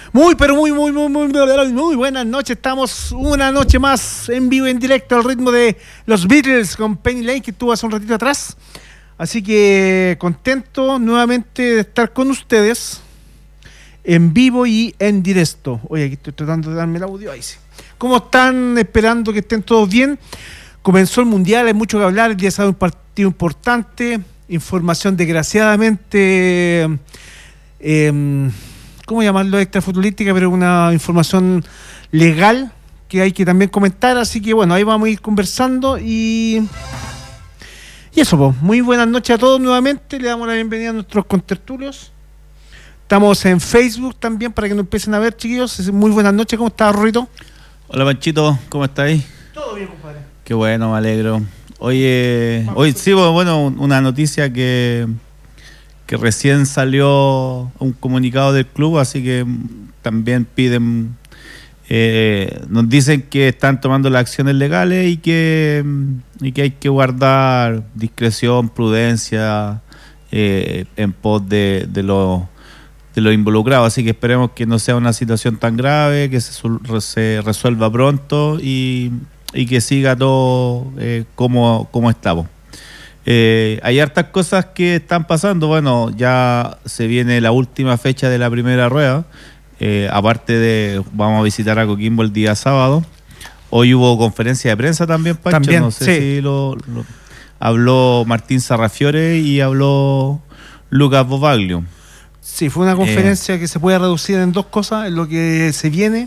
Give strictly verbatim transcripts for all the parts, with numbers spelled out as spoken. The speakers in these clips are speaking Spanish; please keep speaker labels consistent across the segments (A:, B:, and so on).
A: Muy, pero muy, muy, muy, muy, muy buenas noches. Estamos una noche más en vivo, en directo, al ritmo de los Beatles con Penny Lane, que estuvo hace un ratito atrás. Así que contento nuevamente de estar con ustedes en vivo y en directo. Oye, aquí estoy tratando de darme el audio. Ahí sí. ¿Cómo están? Esperando que estén todos bien. Comenzó el Mundial, hay mucho que hablar. El día de sábado un partido importante. Información desgraciadamente... Eh, ¿cómo llamarlo? Extrafutbolística, pero una información legal que hay que también comentar, así que bueno, ahí vamos a ir conversando y y eso, pues, muy buenas noches a todos nuevamente, le damos la bienvenida a nuestros contertulios. Estamos en Facebook también para que nos empiecen a ver, chiquillos. Muy buenas noches, ¿cómo estás, Rorrito?
B: Hola, Panchito, ¿cómo estáis?
A: Todo bien, compadre.
B: Qué bueno, me alegro. Oye, hoy sí, bueno, una noticia que que recién salió un comunicado del club, así que también piden, eh, nos dicen que están tomando las acciones legales y que, y que hay que guardar discreción, prudencia eh, en pos de, de los de los involucrados, así que esperemos que no sea una situación tan grave, que se, se resuelva pronto y, y que siga todo eh, como, como estamos. Eh, hay hartas cosas que están pasando. Bueno, ya se viene la última fecha de la primera rueda. Eh, aparte de, vamos a visitar a Coquimbo el día sábado. Hoy hubo conferencia de prensa también, Pancho.
A: También,
B: no sé
A: sí.
B: si lo, lo habló Martín Sarrafiore y habló Lucas Bovaglio.
A: Sí, fue una conferencia eh, que se puede reducir en dos cosas: en lo que se viene,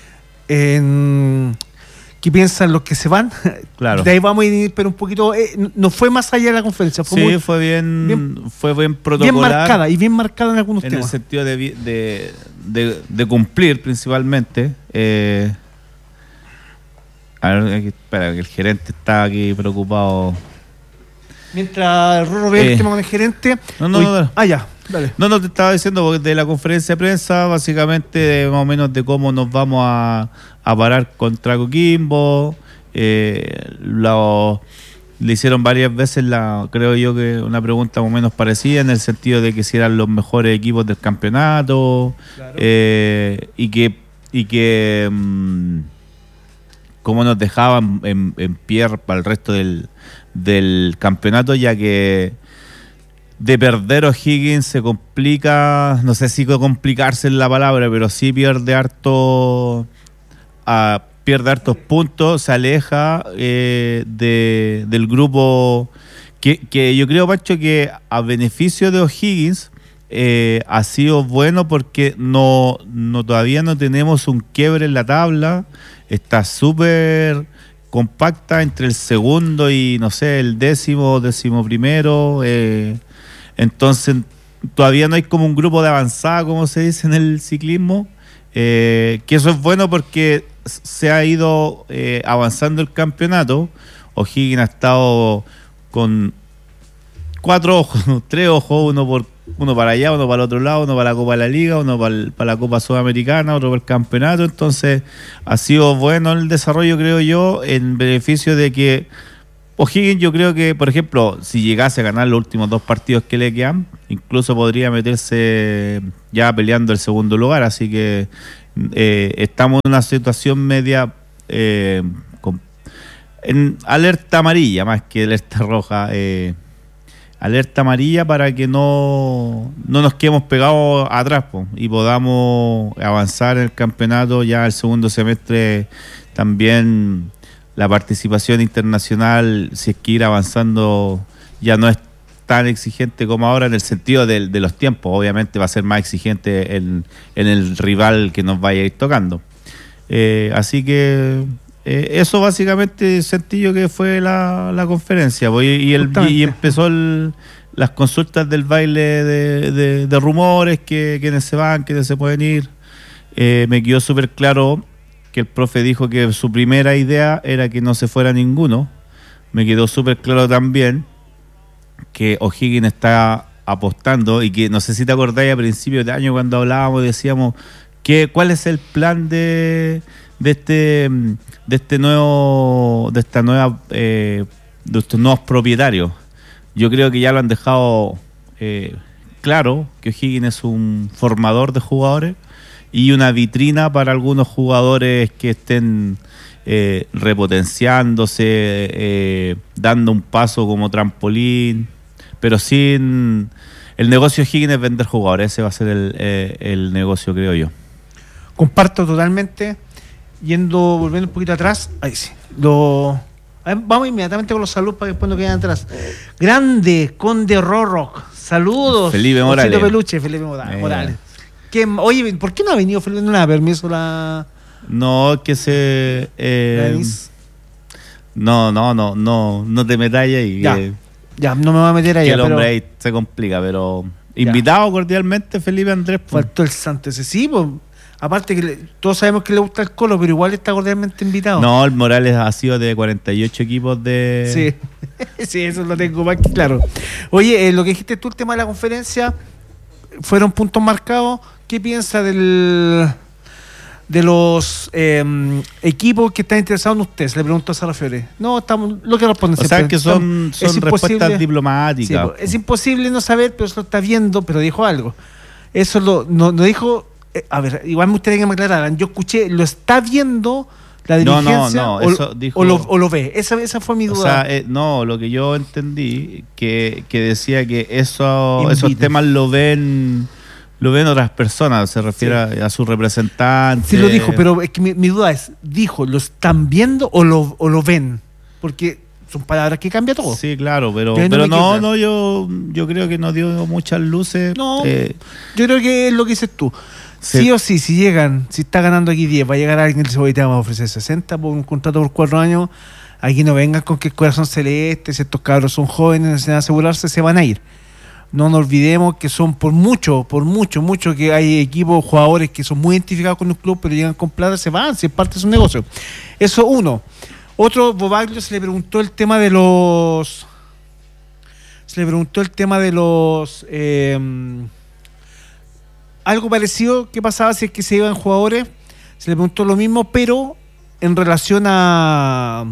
A: en qué piensan los que se van.
B: Claro.
A: De ahí vamos a ir, pero un poquito, eh, no fue más allá de la conferencia. Fue
B: sí,
A: muy,
B: fue bien,
A: bien,
B: fue bien protocolar.
A: Bien marcada y bien marcada en algunos
B: en
A: temas.
B: En el sentido de, de, de, de cumplir principalmente. Eh, a ver, aquí, espera, que el gerente está aquí preocupado.
A: Mientras el Rorro ve
B: eh,
A: el tema con el gerente.
B: No, no,
A: hoy,
B: no, no.
A: Ah, ya, dale.
B: No, no, te estaba diciendo porque de la conferencia de prensa, básicamente, de, más o menos de cómo nos vamos a, a parar contra Coquimbo. Eh, lo, le hicieron varias veces, la creo yo que una pregunta más o menos parecida, en el sentido de que si eran los mejores equipos del campeonato. Claro. eh, y que y que mmm, cómo nos dejaban en, en pie para el resto del, del campeonato, ya que de perder O'Higgins se complica, no sé si complicarse en la palabra, pero sí pierde harto a pierde hartos puntos, se aleja eh, de, del grupo que, que yo creo, Pancho, que a beneficio de O'Higgins eh, ha sido bueno porque no, no todavía no tenemos un quiebre en la tabla, está súper compacta entre el segundo y no sé, el décimo, décimo primero, eh, entonces todavía no hay como un grupo de avanzada, como se dice en el ciclismo, eh, que eso es bueno porque se ha ido eh, avanzando el campeonato. O'Higgins ha estado con cuatro ojos, tres ojos, uno por uno para allá, uno para el otro lado, uno para la Copa de la Liga, uno para, el, para la Copa Sudamericana, otro para el campeonato. Entonces ha sido bueno el desarrollo, creo yo, en beneficio de que O'Higgins, yo creo que, por ejemplo, si llegase a ganar los últimos dos partidos que le quedan, incluso podría meterse ya peleando el segundo lugar, así que eh, estamos en una situación media eh, con, en alerta amarilla más que alerta roja, eh, alerta amarilla para que no, no nos quedemos pegados atrás po, y podamos avanzar en el campeonato ya el segundo semestre. También la participación internacional, si es que ir avanzando, ya no es tan exigente como ahora en el sentido de, de los tiempos. Obviamente va a ser más exigente en, en el rival que nos vaya a ir tocando. Eh, así que eh, eso básicamente sencillo que fue la, la conferencia. Y, y, el, y empezó el, las consultas del baile de, de, de rumores, que quienes se van, quienes se pueden ir. Eh, me quedó súper claro que el profe dijo que su primera idea era que no se fuera ninguno. Me quedó súper claro también que O'Higgins está apostando, y que no sé si te acordáis a principios de año cuando hablábamos, decíamos que cuál es el plan de, de este de este nuevo de esta nueva eh, de estos nuevos propietarios. Yo creo que ya lo han dejado eh, claro, que O'Higgins es un formador de jugadores y una vitrina para algunos jugadores que estén eh, repotenciándose, eh, dando un paso como trampolín, pero sin... El negocio de Higgins es vender jugadores, ese va a ser el, eh, el negocio, creo yo.
A: Comparto totalmente. Yendo, volviendo un poquito atrás, ahí sí. Lo, a ver, vamos inmediatamente con los saludos para que después no queden atrás. Grande, Conde Rorrock. Saludos.
B: Felipe Morales.
A: Osito Peluche, Felipe Morales.
B: Eh.
A: Morales. ¿Qué, oye, ¿por qué no ha venido Felipe? ¿No le da permiso la...?
B: No, que se... Eh,
A: la Denise?
B: no, no, no, no, no te metas ahí.
A: Ya,
B: que,
A: ya, no me voy a meter ahí.
B: que el hombre
A: pero
B: ahí se complica, pero... Invitado cordialmente, Felipe Andrés. Pues.
A: faltó el santo ese, sí, pues. Aparte que le, todos sabemos que le gusta el Colo, pero igual está cordialmente invitado.
B: No, el Morales ha sido de cuarenta y ocho equipos de...
A: Sí, sí, eso lo tengo más que claro. Oye, eh, lo que dijiste tú, el tema de la conferencia, fueron puntos marcados. ¿Qué piensa del de los eh, equipos que están interesados en ustedes? Le pregunto a Sara Fiore. No, estamos, lo que responden
B: O sea,
A: siempre.
B: que son, son
A: Es
B: respuestas
A: imposible-
B: diplomáticas.
A: Sí, pues, es imposible no saber, pero eso lo está viendo, pero dijo algo. Eso lo, no, no dijo... eh, a ver, igual me gustaría que me aclararan. Yo escuché, ¿lo está viendo la
B: No, no,
A: dirigencia
B: no,
A: o,
B: eso dijo-
A: o lo, o lo ve? Esa, esa fue mi
B: O
A: duda.
B: sea, eh, no, lo que yo entendí, que, que decía que eso,
A: Invita.
B: esos temas lo ven lo ven otras personas, se refiere a, a sus representantes.
A: Sí lo dijo, pero es que mi, mi duda es, ¿dijo, lo están viendo o lo, o lo ven? Porque son palabras que cambia todo.
B: Sí, claro, pero,
A: Yo no
B: pero
A: me
B: no,
A: queda.
B: no, yo, yo creo que no dio muchas luces.
A: No,
B: eh,
A: yo creo que es lo que dices tú.
B: Sí.
A: Sí o sí, si llegan, si está ganando aquí diez, va a llegar alguien y dice, oye, te vamos a ofrecer sesenta por un contrato por cuatro años, aquí no vengan con que el corazón celeste, si estos cabros son jóvenes, necesitan asegurarse, se van a ir. No nos olvidemos que son por mucho, por mucho, mucho que hay equipos, jugadores que son muy identificados con un club, pero llegan con plata, se van, si es parte de su negocio. Eso uno. Otro, Bobaglio se le preguntó el tema de los... Se le preguntó el tema de los... Eh, algo parecido que pasaba si es que se iban jugadores. Se le preguntó lo mismo, pero en relación a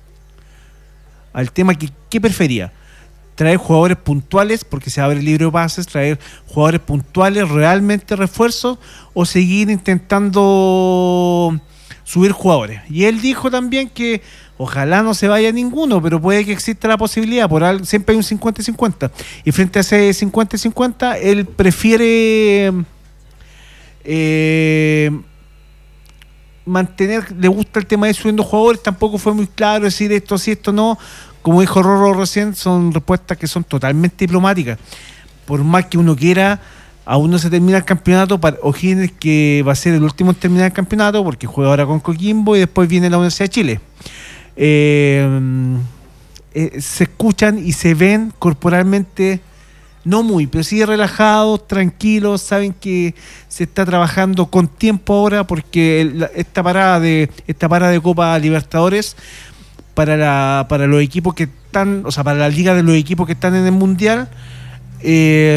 A: al tema que ¿qué prefería? Traer jugadores puntuales, porque se abre el libro de pases, traer jugadores puntuales, realmente refuerzos, o seguir intentando subir jugadores. Y él dijo también que ojalá no se vaya ninguno, pero puede que exista la posibilidad, por algo, siempre hay un cincuenta y cincuenta. Y frente a ese cincuenta y cincuenta, él prefiere eh, mantener, le gusta el tema de subiendo jugadores, tampoco fue muy claro decir esto sí, esto no. Como dijo Rorro recién, son respuestas que son totalmente diplomáticas. Por más que uno quiera, aún no se termina el campeonato. Para O'Higgins, que va a ser el último en terminar el campeonato, porque juega ahora con Coquimbo y después viene la Universidad de Chile. Eh, eh, se escuchan y se ven corporalmente, no muy, pero sí relajados, tranquilos, saben que se está trabajando con tiempo ahora, porque el- esta parada de esta parada de Copa Libertadores para la para los equipos que están, o sea, para la liga de los equipos que están en el Mundial, eh,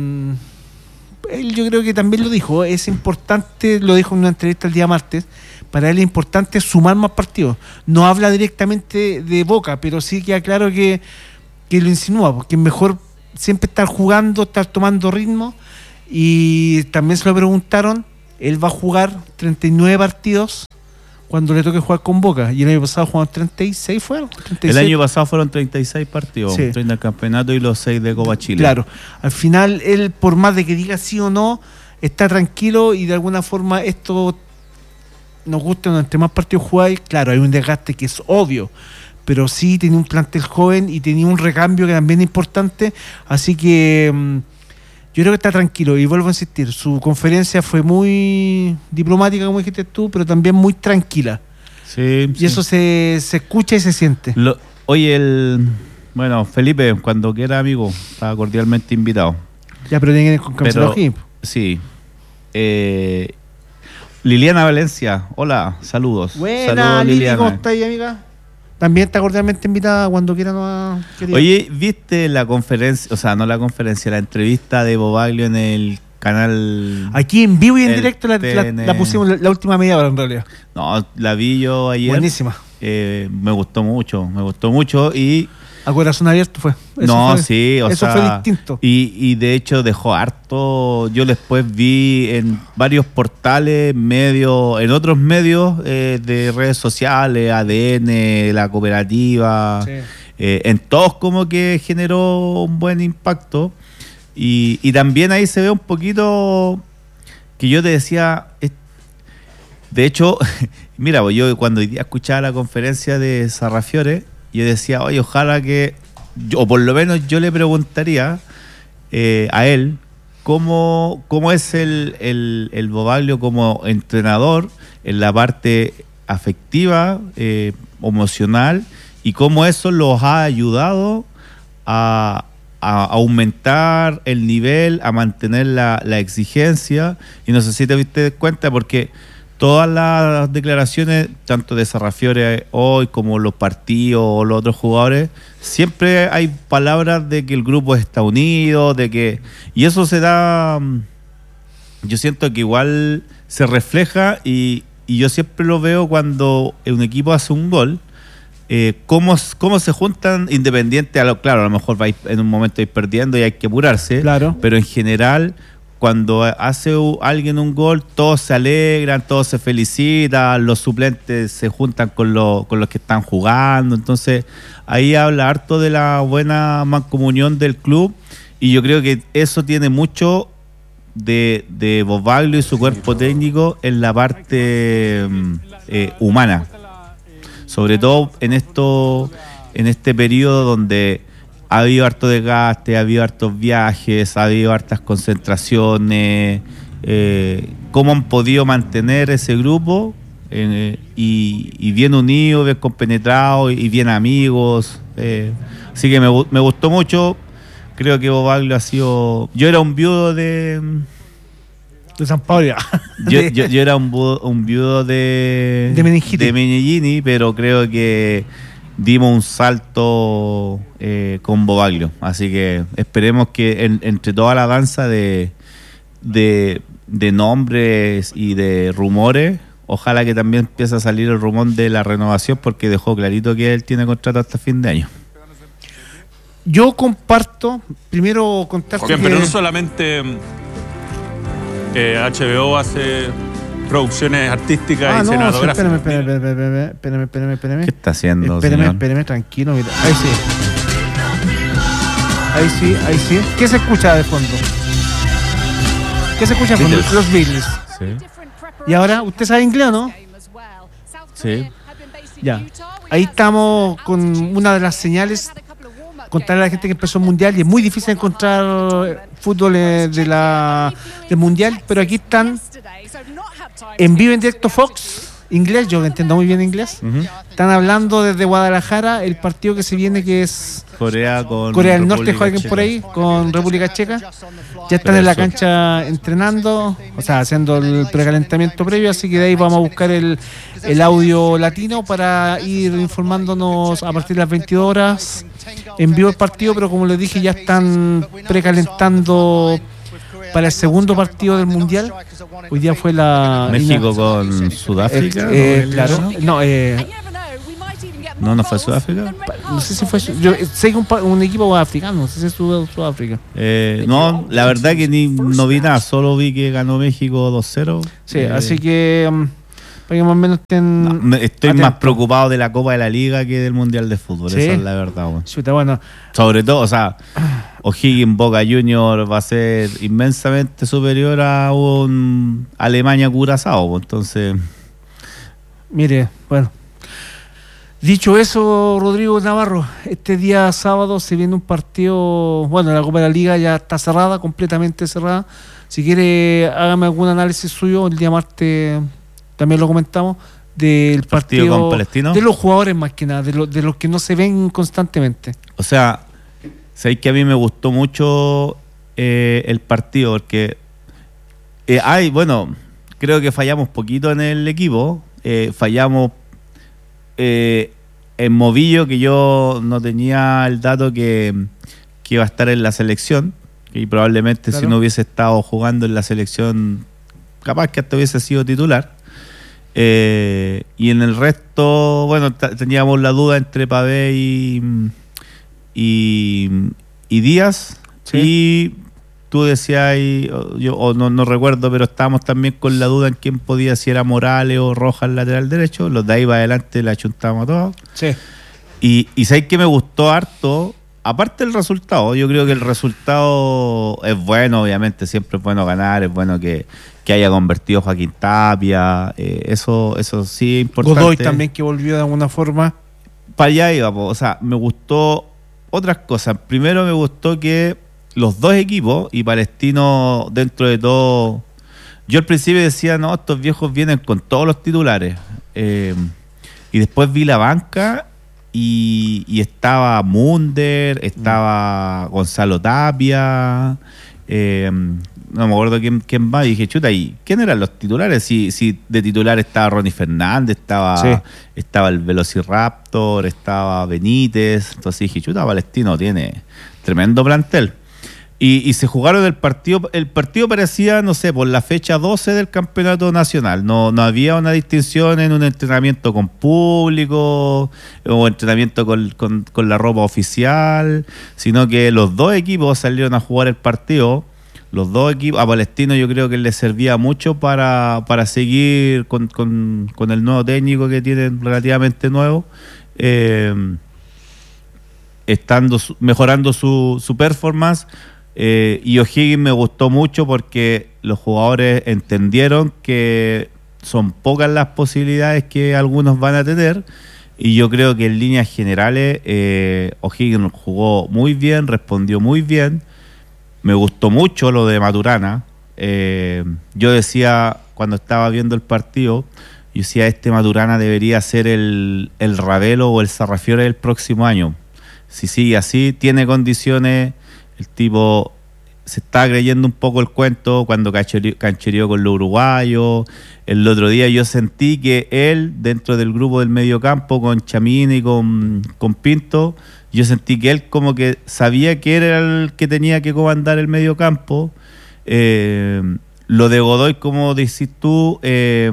A: él yo creo que también lo dijo, es importante, lo dijo en una entrevista el día martes, para él es importante sumar más partidos. No habla directamente de Boca, pero sí queda claro que, que lo insinúa, porque es mejor siempre estar jugando, estar tomando ritmo. Y también se lo preguntaron, él va a jugar treinta y nueve partidos cuando le toque jugar con Boca, y el año pasado jugaron treinta y seis, ¿fueron? treinta y
B: el
A: seis.
B: año pasado fueron treinta y seis partidos,
A: Sí.
B: treinta del campeonato y los seis de Copa Chile.
A: Claro, al final él, por más de que diga sí o no, está tranquilo, y de alguna forma esto nos gusta, entre más partidos jugáis, claro, hay un desgaste que es obvio, pero sí tenía un plantel joven y tenía un recambio que también es importante, así que mmm, yo creo que está tranquilo. Y vuelvo a insistir, su conferencia fue muy diplomática, como dijiste tú, pero también muy tranquila,
B: Sí,
A: y
B: sí.
A: eso se, se escucha y se siente.
B: Lo- oye, el bueno, Felipe, cuando quiera, amigo, está cordialmente invitado.
A: Ya, pero tiene que ir con camiseta
B: Pero,
A: O'Higgins.
B: sí. Eh, Liliana Valencia, hola, saludos.
A: Buena,
B: Saludos,
A: Lili,
B: Liliana.
A: ¿cómo estás, amiga? También está cordialmente invitada cuando quiera. No, querida.
B: Oye, ¿viste la conferencia, o sea, no la conferencia, la entrevista de Bobaglio en el canal?
A: Aquí en vivo y en
B: el
A: directo la, la-
B: T N.
A: la pusimos la, la última media hora, en realidad.
B: No, la vi yo ayer.
A: Buenísima.
B: Eh, me gustó mucho, me gustó mucho y
A: A corazón abierto fue. Eso
B: no,
A: fue,
B: sí, o
A: eso
B: sea,
A: fue distinto.
B: Y, y de hecho dejó harto. Yo después vi en varios portales, medios, en otros medios eh, de redes sociales, A D N, la cooperativa, sí. eh, en todos como que generó un buen impacto. Y, y también ahí se ve un poquito que yo te decía, de hecho, mira, yo cuando hoy día escuchaba la conferencia de Sarrafiore, yo decía, oye, ojalá que, yo, o por lo menos yo le preguntaría eh, a él cómo, cómo es el, el, el Bobaglio como entrenador en la parte afectiva, eh, emocional, y cómo eso los ha ayudado a, a aumentar el nivel, a mantener la, la exigencia. Y no sé si te diste cuenta, porque todas las declaraciones, tanto de Sarrafiore hoy como los partidos o los otros jugadores, siempre hay palabras de que el grupo está unido, de que, y eso se da, yo siento que igual se refleja, y, y yo siempre lo veo cuando un equipo hace un gol, eh, cómo, cómo se juntan, independiente a lo, claro, a lo mejor vais en un momento ir perdiendo y hay que apurarse,
A: claro,
B: pero en general, cuando hace alguien un gol, todos se alegran, todos se felicitan, los suplentes se juntan con, lo, con los que están jugando. Entonces, ahí habla harto de la buena mancomunión del club, y yo creo que eso tiene mucho de, de Bobaglio y su cuerpo técnico en la parte eh, humana. Sobre todo en, esto, en este periodo donde ha habido harto desgaste, ha habido hartos viajes, ha habido hartas concentraciones. Eh, ¿Cómo han podido mantener ese grupo eh, y, y bien unidos, bien compenetrados y bien amigos? Eh, así que me, me gustó mucho. Creo que Bobaglio ha sido... Yo era un viudo de...
A: De San Pablo.
B: Yo, yo, yo era un, bu, un viudo de...
A: De Meningini.
B: De Meningini, pero creo que dimos un salto eh, con Bobaglio, así que esperemos que en, entre toda la danza de, de, de nombres y de rumores, ojalá que también empiece a salir el rumor de la renovación, porque dejó clarito que él tiene contrato hasta fin de año.
A: Yo comparto, primero contarte
C: Bien,
A: que...
C: pero no solamente eh, H B O hace producciones artísticas
A: ah,
C: y
A: no,
C: cinematográficas.
A: Sí, espérame, espérame, espérame, espérame, espérame, espérame.
B: ¿Qué está haciendo,
A: espérame,
B: señor?
A: Espérame, tranquilo, mira. Ahí sí. Ahí sí, ahí sí. ¿Qué se escucha de fondo? ¿Qué se escucha de fondo?
B: Beatles.
A: Los Beatles.
B: Sí.
A: ¿Y ahora? ¿Usted sabe inglés o no?
B: Sí.
A: Ya. Ahí estamos con una de las señales. Contarle a la gente que empezó el mundial, y es muy difícil encontrar fútbol de la del mundial, pero aquí están en vivo en directo Fox, inglés, yo entiendo muy bien inglés. Uh-huh. Están hablando desde Guadalajara el partido que se viene, que es
B: Corea con
A: Corea del Norte,
B: República
A: jueguen
B: Checa.
A: por ahí con República Checa. Ya están en la cancha entrenando, o sea, haciendo el precalentamiento previo, así que de ahí vamos a buscar el, el audio latino para ir informándonos a partir de las veintidós horas en vivo el partido, pero como les dije, ya están precalentando para el segundo partido del Mundial. Hoy día fue la...
B: México con Sudáfrica.
A: Eh, eh, claro, no, eh,
B: no, no fue Sudáfrica.
A: No sé si fue. Yo sé que un, un equipo africano, no sé si es Sudáfrica.
B: Eh, no, la verdad que ni no vi nada, solo vi que ganó México dos cero.
A: Sí,
B: eh,
A: así que um, para que más o menos estén.
B: No, me, estoy
A: atentos.
B: más preocupado de la Copa de la Liga que del Mundial de Fútbol,
A: ¿Sí?
B: esa es la verdad. Bueno.
A: Chuta, bueno.
B: Sobre todo, o sea, O'Higgins Boca Junior va a ser inmensamente superior a un Alemania Curazao, entonces.
A: Mire, bueno. Dicho eso, Rodrigo Navarro, este día sábado se viene un partido, bueno, la Copa de la Liga ya está cerrada, completamente cerrada. Si quiere, hágame algún análisis suyo, el día martes también lo comentamos, del partido,
B: partido con Palestino.
A: De los jugadores más que nada, de, lo, de los que no se ven constantemente.
B: O sea, sabéis que a mí me gustó mucho eh, el partido, porque eh, hay, bueno, creo que fallamos poquito en el equipo, eh, fallamos Eh, en Movillo, que yo no tenía el dato que, que iba a estar en la selección, y probablemente claro. Si no hubiese estado jugando en la selección, capaz que hasta hubiese sido titular. Eh, y en el resto, bueno, t- teníamos la duda entre Pavé y, y, y Díaz.
A: Sí.
B: Y tú decías, ahí, yo o no, no recuerdo, pero estábamos también con la duda en quién podía, si era Morales o Rojas el lateral derecho. Los de ahí para adelante la chuntamos a todos.
A: Sí.
B: Y, y sabes que me gustó harto, aparte del resultado. Yo creo que el resultado es bueno, obviamente, siempre es bueno ganar, es bueno que, que haya convertido Joaquín Tapia, eh, eso, eso sí es importante.
A: Godoy también, que volvió de alguna forma.
B: Para allá iba, po. O sea, me gustó otras cosas. Primero me gustó que los dos equipos, y Palestino dentro de todo, yo al principio decía, no, estos viejos vienen con todos los titulares, eh, y después vi la banca y, y estaba Munder, estaba Gonzalo Tapia, eh, no me acuerdo quién, quién más, y dije, chuta, ¿y quién eran los titulares? Si, si de titular estaba Ronnie Fernández, estaba,
A: Sí.
B: estaba el Velociraptor, estaba Benítez, entonces dije, chuta, Palestino tiene tremendo plantel. Y, y se jugaron el partido, el partido parecía, no sé, por la fecha doce del campeonato nacional. No, no había una distinción en un entrenamiento con público o entrenamiento con, con, con la ropa oficial, sino que los dos equipos salieron a jugar el partido. Los dos equipos, a Palestino yo creo que les servía mucho para, para seguir con, con, con el nuevo técnico que tienen relativamente nuevo, eh, estando mejorando su, su performance. Eh, y O'Higgins me gustó mucho porque los jugadores entendieron que son pocas las posibilidades que algunos van a tener, y yo creo que en líneas generales eh, O'Higgins jugó muy bien, respondió muy bien. Me gustó mucho lo de Maturana. Eh, yo decía, cuando estaba viendo el partido, yo decía, este Maturana debería ser el, el Ravelo o el Sarrafiore del próximo año. Si sigue así, tiene condiciones. El tipo se está creyendo un poco el cuento cuando canchereó con los uruguayos. El otro día yo sentí que él, dentro del grupo del mediocampo, con Chamín y con, con Pinto, yo sentí que él como que sabía que era el que tenía que comandar el mediocampo. Eh, lo de Godoy, como decís tú, eh,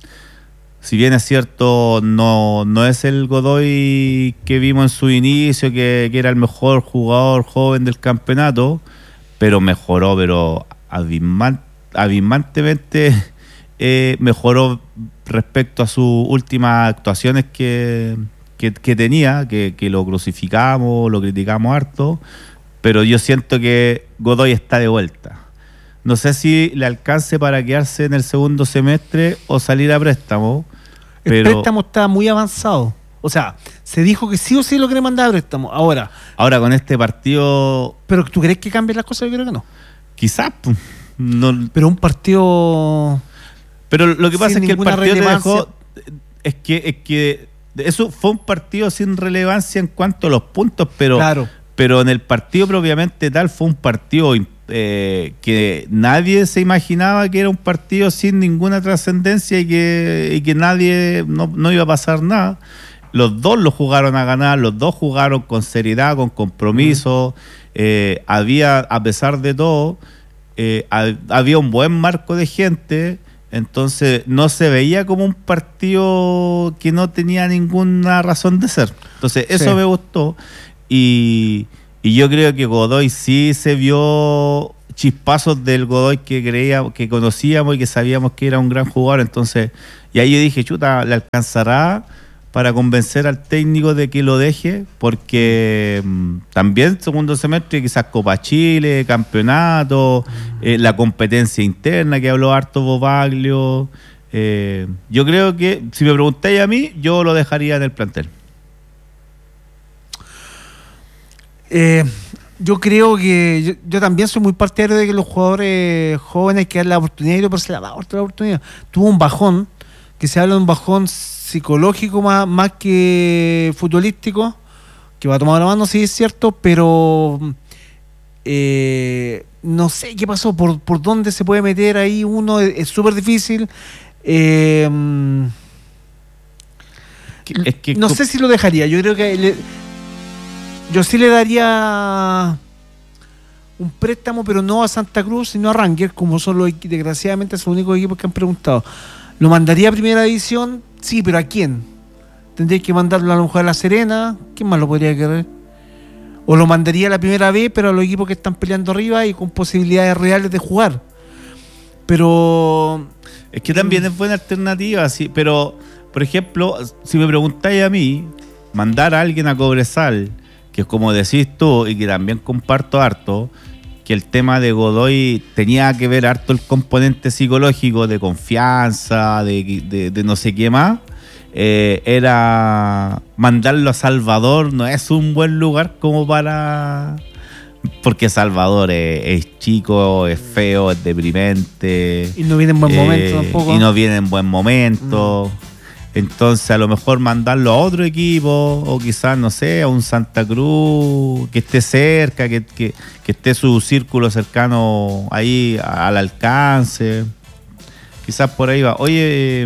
B: si bien es cierto, no, no es el Godoy que vimos en su inicio, que, que era el mejor jugador joven del campeonato, pero mejoró, pero abisman, abismantemente eh, mejoró respecto a sus últimas actuaciones que, que, que tenía, que, que lo crucificamos, lo criticamos harto, pero yo siento que Godoy está de vuelta. No sé si le alcance para quedarse en el segundo semestre o salir a préstamo.
A: El
B: pero
A: préstamo está muy avanzado. O sea, se dijo que sí o sí lo quiere mandar a préstamo. Ahora,
B: ahora con este partido,
A: ¿pero tú crees que cambie las cosas? Yo creo que no.
B: quizás pues, no,
A: Pero un partido...
B: pero lo que pasa
A: sin
B: es que el
A: ninguna
B: partido te
A: relevancia.
B: dejó, es que es que eso fue un partido sin relevancia en cuanto a los puntos, pero
A: Claro.
B: pero en el partido propiamente tal fue un partido eh, que nadie se imaginaba que era un partido sin ninguna trascendencia y que, y que nadie, no, no iba a pasar nada. Los dos lo jugaron a ganar, los dos jugaron con seriedad, con compromiso. Eh, había, a pesar de todo, eh, ha- había un buen marco de gente, entonces no se veía como un partido que no tenía ninguna razón de ser. Entonces eso
A: Sí.
B: me gustó. Y, y yo creo que Godoy sí se vio chispazos del Godoy que creíamos, que conocíamos y que sabíamos que era un gran jugador. Entonces, y ahí yo dije, chuta, ¿le alcanzará para convencer al técnico de que lo deje? Porque mm, también segundo semestre, quizás Copa Chile, campeonato, eh, la competencia interna que habló harto Bobaglio. Eh, yo creo que, si me preguntáis a mí, yo lo dejaría en el plantel.
A: Eh, yo creo que yo, yo también soy muy partidario de que los jugadores jóvenes hay que dar la oportunidad, y por se la da otra oportunidad. Tuvo un bajón, que se habla de un bajón psicológico más, más que futbolístico, que va a tomar la mano, sí es cierto, pero eh, no sé qué pasó, por, por dónde se puede meter ahí uno, es súper difícil. Eh,
B: Es que
A: no sé si lo dejaría. Yo creo que le- yo sí le daría un préstamo, pero no a Santa Cruz, sino a Rangers, como son los equi- desgraciadamente son los únicos equipos que han preguntado. ¿Lo mandaría a primera división? Sí, pero ¿a quién? Tendría que mandarlo a lo mejor a La Serena. ¿Quién más lo podría querer? O lo mandaría a la primera vez, pero a los equipos que están peleando arriba y con posibilidades reales de jugar. Pero...
B: Es que también es buena alternativa, sí, pero, por ejemplo, si me preguntáis a mí, mandar a alguien a Cobresal, que es como decís tú, y que también comparto harto, que el tema de Godoy tenía que ver harto el componente psicológico de confianza, de, de, de no sé qué más, eh, era mandarlo a Salvador, no es un buen lugar como para... Porque Salvador es, es chico, es feo, es deprimente.
A: Y no viene en buen
B: eh,
A: momento tampoco.
B: Y no viene en buen momento. Mm. Entonces, a lo mejor mandarlo a otro equipo, o quizás, no sé, a un Santa Cruz, que esté cerca, que, que, que esté su círculo cercano ahí al alcance. Quizás por ahí va. Oye,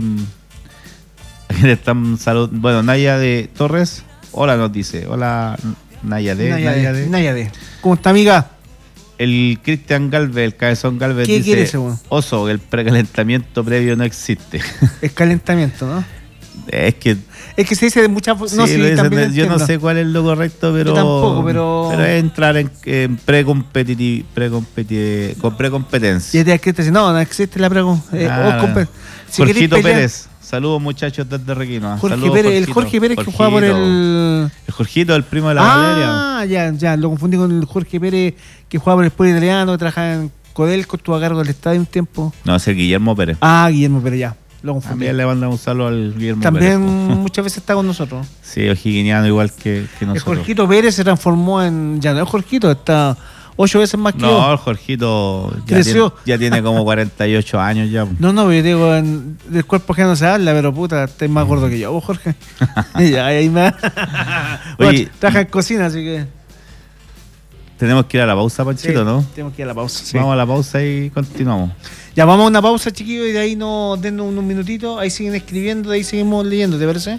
B: están salud. Bueno, Naya de Torres, hola, nos dice. Hola, Naya de.
A: Naya, Naya de. Naya de. ¿Cómo está, amiga?
B: El Cristian Galvez, el Cabezón Galvez,
A: ¿Qué
B: dice:
A: quiere ese, bueno?
B: Oso, el precalentamiento previo no existe.
A: Es calentamiento, ¿no?
B: Es que
A: es que se dice de muchas
B: sí,
A: no, sí,
B: dicen,
A: también
B: yo no sé cuál es lo correcto, pero
A: yo tampoco, pero
B: pero es entrar en, en precompetitivo, precompeti, con precompetencia.
A: Y te escrito no, no existe la precompetencia. Eh, si
B: Jorgito Pérez, saludos muchachos desde Requino.
A: Jorge
B: saludos,
A: Pérez,
B: Jorgito.
A: el Jorge Pérez
B: Jorgito.
A: Que juega por el
B: el Jorgito, el primo de la
A: Ah,
B: Valeria.
A: ya, ya, lo confundí con el Jorge Pérez que juega por el Sport Italiano, que trabajaba en Codelco, estuvo a cargo del estadio un tiempo.
B: No, es el Guillermo Pérez.
A: Ah, Guillermo Pérez, ya. Lo confundí.
B: También le mandamos un saludo al Guillermo
A: También
B: Pérez.
A: muchas veces está con nosotros.
B: Sí, ojiguiniano igual que, que nosotros.
A: El Jorgito Pérez se transformó en... Ya no es Jorgito, está ocho veces más que
B: no,
A: yo.
B: No, el Jorgito ya
A: creció.
B: Tiene, ya tiene como cuarenta y ocho años ya.
A: No, no, yo digo, en, del cuerpo que no se habla, pero puta, estás más gordo que yo, vos, Jorge. ya, ahí me... Oye, trabaja en cocina, así que...
B: Tenemos que ir a la pausa, Panchito,
A: sí,
B: ¿no?
A: Tenemos que ir a la pausa, sí.
B: Vamos a la pausa y continuamos.
A: Ya, vamos a una pausa, chiquillos, y de ahí nos den unos minutitos. Ahí siguen escribiendo, de ahí seguimos leyendo, ¿te parece?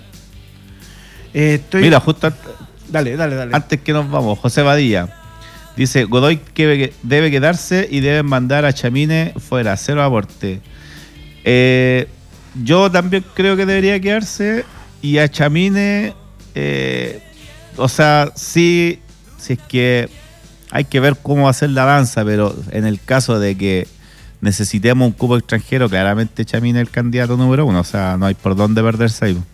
A: Eh, estoy...
B: Mira, justo
A: dale, dale, dale.
B: Antes que nos vamos, José Badilla dice: Godoy que debe quedarse y deben mandar a Chamine fuera, cero aporte. Eh, yo también creo que debería quedarse, y a Chamine, eh, o sea, sí, si es que hay que ver cómo va a ser la danza, pero en el caso de que necesitemos un cupo extranjero, claramente Chamine es el candidato número uno, o sea, no hay por dónde perderse ahí.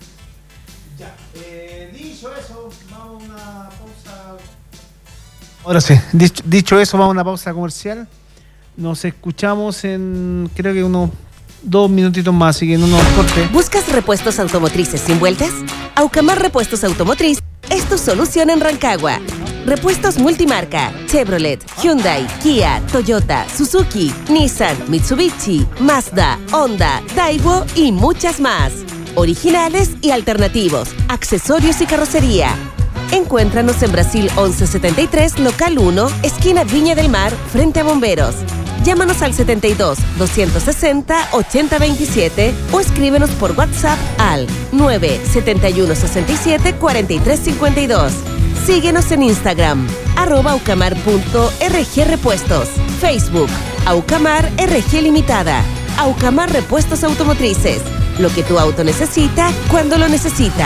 A: Ya, eh, dicho eso, vamos a una pausa. Ahora sí, dicho, dicho eso, vamos a una pausa comercial. Nos escuchamos en, creo que unos dos minutitos más, así que no nos corte.
D: ¿Buscas repuestos automotrices sin vueltas? Aucamar Repuestos Automotriz es tu solución en Rancagua. Repuestos multimarca: Chevrolet, Hyundai, Kia, Toyota, Suzuki, Nissan, Mitsubishi, Mazda, Honda, Daewoo y muchas más. Originales y alternativos, accesorios y carrocería. Encuéntranos en Brasil once setenta y tres, local uno, esquina Viña del Mar, frente a Bomberos. Llámanos al setenta y dos, doscientos sesenta, ochenta veintisiete o escríbenos por WhatsApp al nueve setenta y uno sesenta y siete cuarenta y tres cincuenta y dos. Síguenos en Instagram, arroba aucamar punto rg repuestos. Facebook, Aucamar R G Limitada. Aucamar Repuestos Automotrices. Lo que tu auto necesita, cuando lo necesita.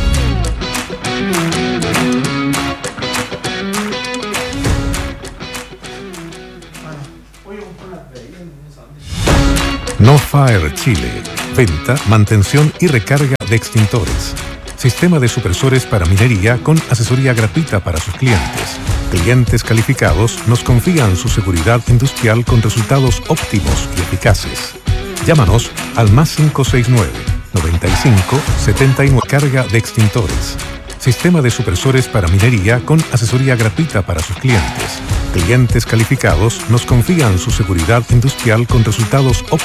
E: No Fire Chile. Venta, mantención y recarga de extintores. Sistema de supresores para minería con asesoría gratuita para sus clientes. Clientes calificados nos confían su seguridad industrial con resultados óptimos y eficaces. Llámanos al más cinco seis nueve, noventa y cinco, setenta y nueve. Carga de extintores. Sistema de supresores para minería con asesoría gratuita para sus clientes. Clientes calificados nos confían su seguridad industrial con resultados óptimos.